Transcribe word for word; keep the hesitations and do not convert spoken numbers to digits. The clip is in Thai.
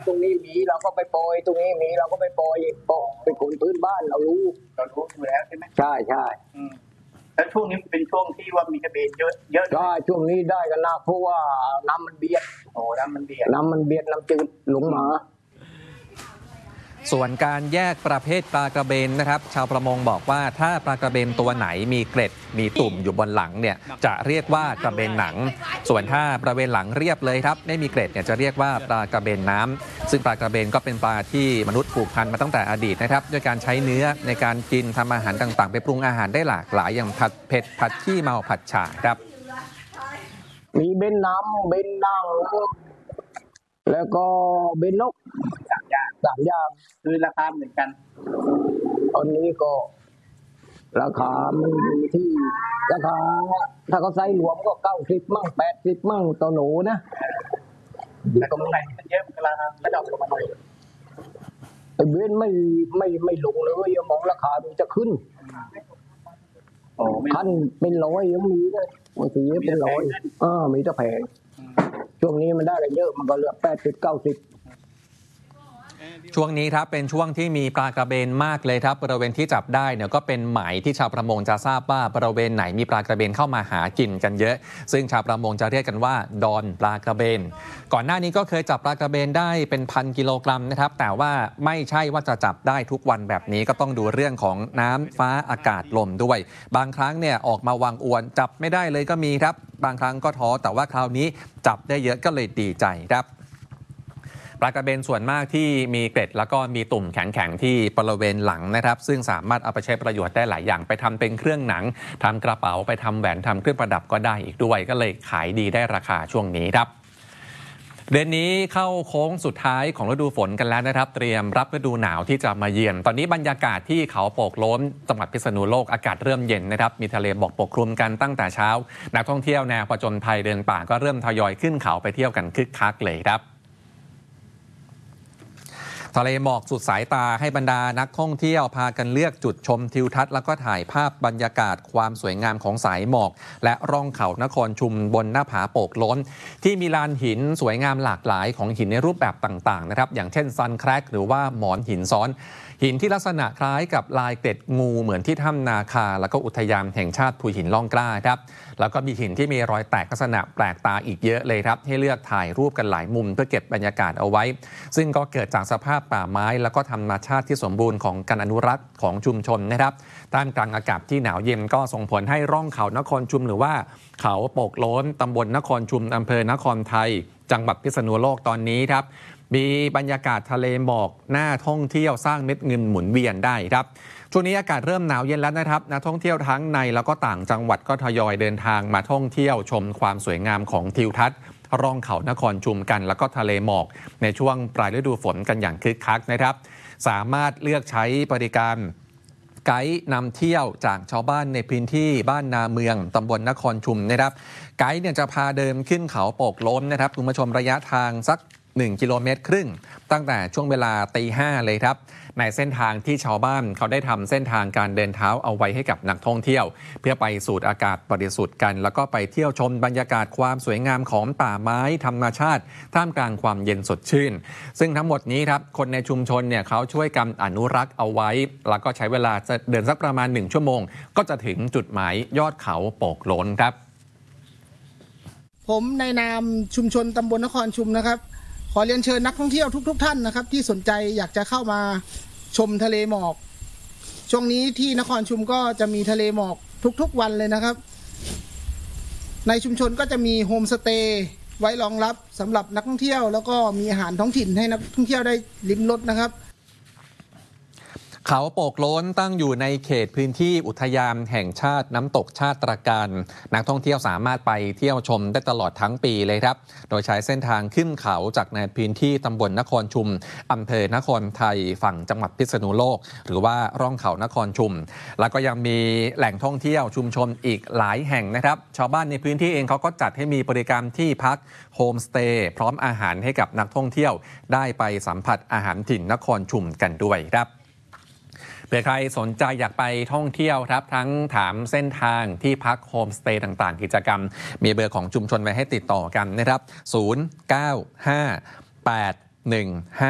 รงนี้มีเราก็ไปปล่อยตรงนี้มีเราก็ไปปล่อยเป็นคนพื้นบ้านเรารู้เรารู้อยู่แล้วใช่ไหมใช่ใช่แล้วช่วงนี้เป็นช่วงที่ว่ามีกระเบนเยอะเยอะใช่ช่วงนี้ได้กันนะเพราะว่าน้ำมันเบียดโอ้น้ำมันเบียดน้ำมันเบียดน้ำจืดหลงมาส่วนการแยกประเภทปลากระเบนนะครับชาวประมงบอกว่าถ้าปลากระเบนตัวไหนมีเกล็ดมีตุ่มอยู่บนหลังเนี่ยจะเรียกว่ากระเบนหนังส่วนถ้าบริเวณหลังเรียบเลยครับไม่มีเกล็ดเนี่ยจะเรียกว่าปลากระเบนน้ำซึ่งปลากระเบนก็เป็นปลาที่มนุษย์ผูกพันมาตั้งแต่อดีตนะครับด้วยการใช้เนื้อในการกินทำอาหารต่างๆไปปรุงอาหารได้หลากหลายอย่างผัดเผ็ดผัดขี้เมาผัดฉ่าครับมีเบนน้ำเบนดังแล้วก็เบนนกสามอย่างสามอย่างคือราคาเหมือนกันตอนนี้ก็ราคามันอยู่ที่ราคาถ้าเขาใส่รวมก็เก้าสิบมั่งแปดสิบมั่งต่อหนูนะแต่ตรงไหนมันเยอะมันราคาไม่ดอกลงมาหน่อยไอ้เบนไม่ไม่ไม่ลงเลยมองราคามันจะขึ้นขั้นเป็นร้อยยังมีเลยบางทีเป็นร้อยเออมีแต่แพงช่วงนี้มันได้กันเยอะมันก็เหลือแปดสิบเก้าสิบช่วงนี้ครับเป็นช่วงที่มีปลากระเบนมากเลยครับบริเวณที่จับได้เนี่ยก็เป็นหมายที่ชาวประมงจะทราบว่าบริเวณไหนมีปลากระเบนเข้ามาหากินกันเยอะซึ่งชาวประมงจะเรียกกันว่าดอนปลากระเบนก่อนหน้านี้ก็เคยจับปลากระเบนได้เป็นพันกิโลกรัมนะครับแต่ว่าไม่ใช่ว่าจะจับได้ทุกวันแบบนี้ก็ต้องดูเรื่องของน้ำฟ้าอากาศลมด้วยบางครั้งเนี่ยออกมาวางอวนจับไม่ได้เลยก็มีครับบางครั้งก็ท้อแต่ว่าคราวนี้จับได้เยอะก็เลยดีใจครับปลากระเบนส่วนมากที่มีเกล็ดแล้วก็มีตุ่มแข็งๆที่บริเวณหลังนะครับซึ่งสามารถเอาไปใช้ประโยชน์ได้หลายอย่างไปทำเป็นเครื่องหนังทำกระเป๋าไปทำแหวนทำเครื่องประดับก็ได้อีกด้วยก็เลยขายดีได้ราคาช่วงนี้ครับเดือนนี้เข้าโค้งสุดท้ายของฤดูฝนกันแล้วนะครับเตรียมรับฤดูหนาวที่จะมาเยือนตอนนี้บรรยากาศที่เขาโปกโล้นจังหวัดพิษณุโลกอากาศเริ่มเย็นนะครับมีทะเลหมอกปกคลุมกันตั้งแต่เช้านักท่องเที่ยวแนวผจญภัยเดินป่าก็เริ่มทยอยขึ้นเขาไปเที่ยวกันคึกคักเลยครับทะเลหมอกสุดสายตาให้บรรดานักท่องเที่ยวพากันเลือกจุดชมทิวทัศน์แล้วก็ถ่ายภาพบรรยากาศความสวยงามของสายหมอกและร่องเขานครชุมบนหน้าผาโปกโล้นที่มีลานหินสวยงามหลากหลายของหินในรูปแบบต่างๆนะครับอย่างเช่นซันแครกหรือว่าหมอนหินซ้อนหินที่ลักษณะคล้ายกับลายเกล็ดงูเหมือนที่ถ้ำนาคาแล้วก็อุทยานแห่งชาติภูหินล่องกล้าครับแล้วก็มีหินที่มีรอยแตกลักษณะแปลกตาอีกเยอะเลยครับให้เลือกถ่ายรูปกันหลายมุมเพื่อเก็บบรรยากาศเอาไว้ซึ่งก็เกิดจากสภาพป่าไม้แล้วก็ธรรมชาติที่สมบูรณ์ของการอนุรักษ์ของชุมชนนะครับท่ามกลางอากาศที่หนาวเย็นก็ส่งผลให้ร่องเขานครชุมหรือว่าเขาโปกโล้นตำบลนครชุมอำเภอนครไทยจังหวัดพิษณุโลกตอนนี้ครับมีบรรยากาศทะเลหมอกน่าท่องเที่ยวสร้างเม็ดเงินหมุนเวียนได้ครับช่วงนี้อากาศเริ่มหนาวเย็นแล้วนะครับนักท่องเที่ยวทั้งในแล้วก็ต่างจังหวัดก็ทยอยเดินทางมาท่องเที่ยวชมความสวยงามของทิวทัศน์ร่องเขานครชุมกันแล้วก็ทะเลหมอกในช่วงปลายฤดูฝนกันอย่างคึกคักนะครับสามารถเลือกใช้บริการไกด์นำเที่ยวจากชาวบ้านในพื้นที่บ้านนาเมืองตำบลนครชุมนะครับไกด์เนี่ยจะพาเดินขึ้นเขาโปกโล้นนะครับคุณผู้ชมระยะทางสักหนึ่งกิโลเมตรครึ่งตั้งแต่ช่วงเวลาตีห้าเลยครับในเส้นทางที่ชาวบ้านเขาได้ทำเส้นทางการเดินเท้าเอาไว้ให้กับนักท่องเที่ยวเพื่อไปสูดอากาศบริสุทธิ์กันแล้วก็ไปเที่ยวชมบรรยากาศความสวยงามของป่าไม้ธรรมชาติท่ามกลางความเย็นสดชื่นซึ่งทั้งหมดนี้ครับคนในชุมชนเนี่ยเขาช่วยกันอนุรักษ์เอาไว้แล้วก็ใช้เวลาเดินสักประมาณหนึ่งชั่วโมงก็จะถึงจุดหมายยอดเขาโปกโล้นครับผมในนามชุมชนตำบลนครชุมนะครับขอเรียนเชิญนักท่องเที่ยวทุกๆท่านนะครับที่สนใจอยากจะเข้ามาชมทะเลหมอกช่วงนี้ที่นครชุมก็จะมีทะเลหมอกทุกๆวันเลยนะครับในชุมชนก็จะมีโฮมสเตย์ไว้รองรับสำหรับนักท่องเที่ยวแล้วก็มีอาหารท้องถิ่นให้นักท่องเที่ยวได้ลิ้มรสนะครับเขาโปกโล้นตั้งอยู่ในเขตพื้นที่อุทยานแห่งชาติน้ำตกชาติตรการนักท่องเที่ยวสามารถไปเที่ยวชมได้ตลอดทั้งปีเลยครับโดยใช้เส้นทางขึ้นเขาจากในพื้นที่ตำบลนครชุมอำเภอนครไทยฝั่งจังหวัดพิษณุโลกหรือว่าร่องเขานครชุมแล้วก็ยังมีแหล่งท่องเที่ยวชุมชนอีกหลายแห่งนะครับชาวบ้านในพื้นที่เองเขาก็จัดให้มีบริการที่พักโฮมสเตย์พร้อมอาหารให้กับนักท่องเที่ยวได้ไปสัมผัสอาหารถิ่นนครชุมกันด้วยครับเผื่อใครสนใจอยากไปท่องเที่ยวครับทั้งถามเส้นทางที่พักโฮมสเตย์ต่างๆกิจกรรมมีเบอร์ของชุมชนไว้ให้ติดต่อกันนะครับศูนย์ เก้า ห้า แปดหนึ่งห้า